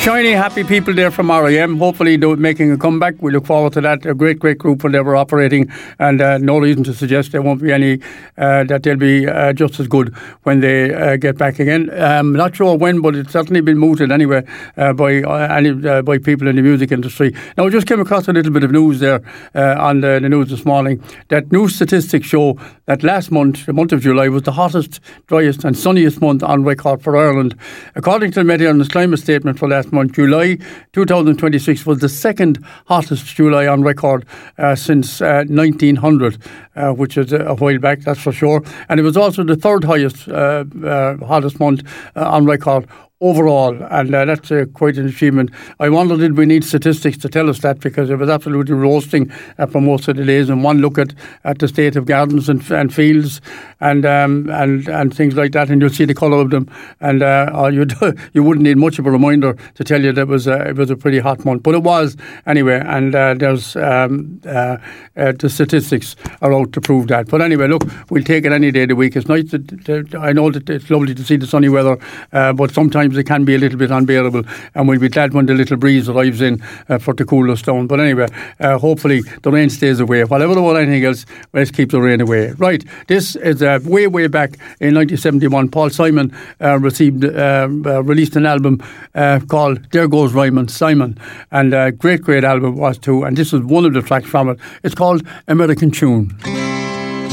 Shiny, happy people there from R.I.M. Hopefully they're making a comeback. We look forward to that. A great group when they were operating, and no reason to suggest there won't be any, that they'll be just as good when they get back again. Not sure when, but it's certainly been mooted anyway by people in the music industry. Now, I just came across a little bit of news there on the news this morning, that new statistics show that last month, the month of July, was the hottest, driest and sunniest month on record for Ireland. According to the Met Éireann's climate statement for last month, July 2026 was the second hottest July on record since 1900, which is a while back, that's for sure. And it was also the third highest, hottest month on record overall, and that's quite an achievement. I wonder, did we need statistics to tell us that, because it was absolutely roasting for most of the days. And one look at the state of gardens and fields and things like that, and you'll see the colour of them, and you wouldn't need much of a reminder to tell you that it was a pretty hot month, but it was anyway. And there's the statistics are out to prove that. But anyway, look, we'll take it any day of the week. It's nice I know that it's lovely to see the sunny weather, but sometimes it can be a little bit unbearable, and we'll be glad when the little breeze arrives in for to cool us down. But anyway, hopefully the rain stays away. Whatever about anything else, let's keep the rain away. Right, this is way back in 1971. Paul Simon released an album called There Goes Ryman Simon, and a great album it was too, and this is one of the tracks from it. It's called American Tune.